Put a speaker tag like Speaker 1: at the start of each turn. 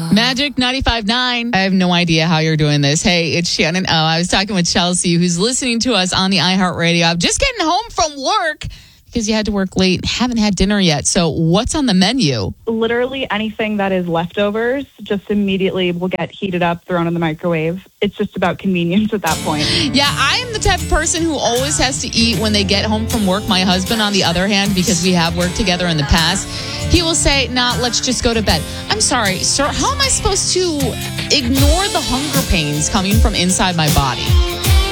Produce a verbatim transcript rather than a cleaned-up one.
Speaker 1: Magic ninety-five point nine. I have no idea how you're doing this. Hey, it's Shannon. Oh, I was talking with Chelsea, who's listening to us on the iHeartRadio. I'm just getting home from work because you had to work late. Haven't had dinner yet. So what's on the menu?
Speaker 2: Literally anything that is leftovers just immediately will get heated up, thrown in the microwave. It's just about convenience at that point.
Speaker 1: Yeah, I am the type of person who always has to eat when they get home from work. My husband, on the other hand, because we have worked together in the past, he will say, nah, let's just go to bed. I'm sorry, sir, how am I supposed to ignore the hunger pains coming from inside my body?